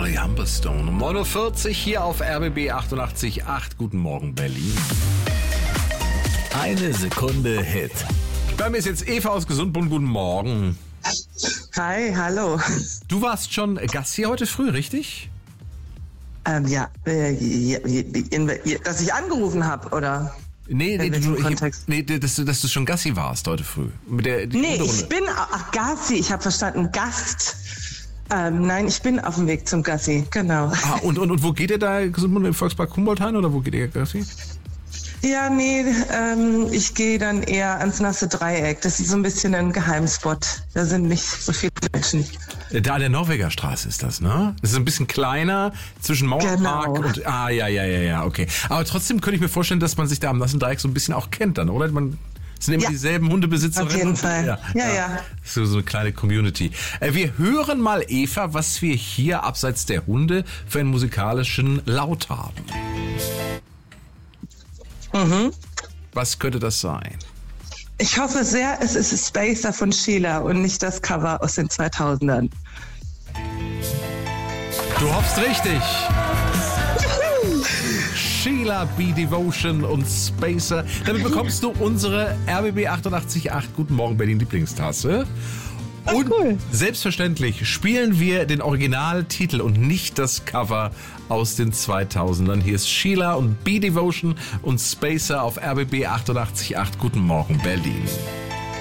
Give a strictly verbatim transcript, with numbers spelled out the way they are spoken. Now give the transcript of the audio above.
Charlie Humberstone. Um neun Uhr vierzig hier auf R B B achtundachtzig Komma acht. Guten Morgen, Berlin. Eine Sekunde Hit. Bei mir ist jetzt Eva aus Gesundbund. Guten Morgen. Hi, hallo. Du warst schon Gast hier heute früh, richtig? Ähm, ja, äh, in, in, dass ich angerufen habe, oder? Nee, nee, du, ich, nee dass, du, dass du schon Gassi warst heute früh. Mit der, die nee, ich bin, ach, Gassi, ich habe verstanden, Gast. Ähm, nein, ich bin auf dem Weg zum Gassi, genau. Ah, und, und, und wo geht ihr da? Im Volkspark Humboldt-Hain oder wo geht ihr Gassi? Ja, nee, ähm, ich gehe dann eher ans nasse Dreieck. Das ist so ein bisschen ein Geheimspot. Da sind nicht so viele Menschen. Da an der Norwegerstraße ist das, ne? Das ist ein bisschen kleiner zwischen Mauerpark genau. und... Ah, ja, ja, ja, ja, okay. Aber trotzdem könnte ich mir vorstellen, dass man sich da am nassen Dreieck so ein bisschen auch kennt dann, oder? Man, es sind immer ja. dieselben Hundebesitzerinnen. Auf jeden Fall. Ja, ja. ja. ja. So, so eine kleine Community. Äh, wir hören mal, Eva, was wir hier abseits der Hunde für einen musikalischen Laut haben. Mhm. Was könnte das sein? Ich hoffe sehr, es ist Spacer von Sheila und nicht das Cover aus den zweitausendern. Du hoffst richtig. Sheila, Be Devotion und Spacer. Damit bekommst du unsere R B B achtundachtzig Komma acht Guten Morgen Berlin Lieblingstasse. Und cool. Selbstverständlich spielen wir den Originaltitel und nicht das Cover aus den zweitausendern. Hier ist Sheila und Be Devotion und Spacer auf R B B achtundachtzig Komma acht Guten Morgen Berlin.